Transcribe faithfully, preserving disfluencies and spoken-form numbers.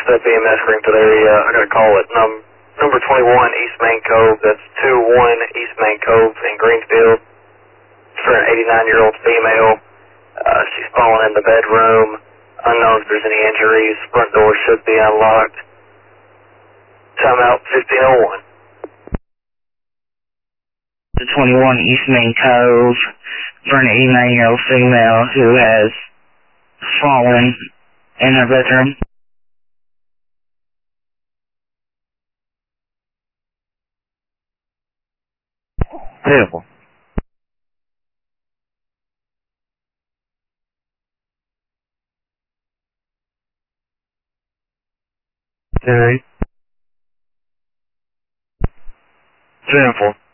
step E M S ring to the area. I got a call at num number twenty-one East Main Cove. That's two one East Main Cove in Greenfield. It's for an eighty-nine-year-old female. Uh, she's fallen in the bedroom. Unknown if there's any injuries. Front door should be unlocked. Timeout fifteen oh one. The twenty-one East Main Cove for an eighty-nine-year-old female who has fallen in her bedroom. Beautiful. Okay. Beautiful.